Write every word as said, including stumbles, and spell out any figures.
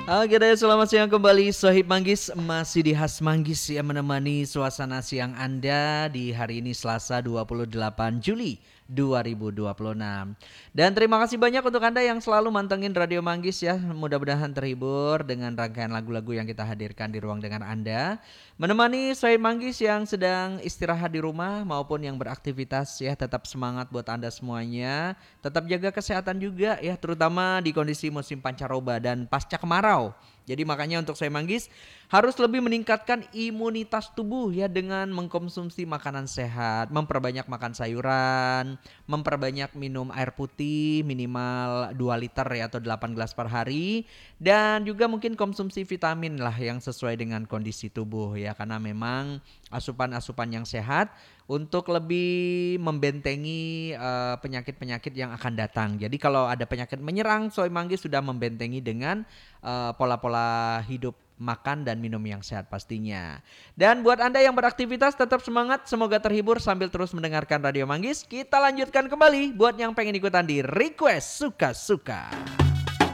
Oke deh, selamat siang kembali Sohib Manggis, masih di Khas Manggis yang menemani suasana siang Anda di hari ini Selasa dua puluh delapan Juli dua ribu dua puluh enam. Dan terima kasih banyak untuk Anda yang selalu mantengin Radio Manggis ya. Mudah-mudahan terhibur dengan rangkaian lagu-lagu yang kita hadirkan di ruang dengar Anda. Menemani Sohib Manggis yang sedang istirahat di rumah maupun yang beraktivitas ya, tetap semangat buat Anda semuanya. Tetap jaga kesehatan juga ya, terutama di kondisi musim pancaroba dan pasca kemarau. Jadi makanya untuk saya Manggis harus lebih meningkatkan imunitas tubuh ya dengan mengkonsumsi makanan sehat, memperbanyak makan sayuran, memperbanyak minum air putih minimal dua liter ya atau delapan gelas per hari, dan juga mungkin konsumsi vitamin lah yang sesuai dengan kondisi tubuh ya, karena memang asupan-asupan yang sehat untuk lebih membentengi uh, penyakit-penyakit yang akan datang. Jadi kalau ada penyakit menyerang, Soy Manggis sudah membentengi dengan uh, pola-pola hidup, makan dan minum yang sehat pastinya. Dan buat Anda yang beraktivitas tetap semangat, semoga terhibur sambil terus mendengarkan Radio Manggis. Kita lanjutkan kembali buat yang pengen ikutan di Request Suka-Suka.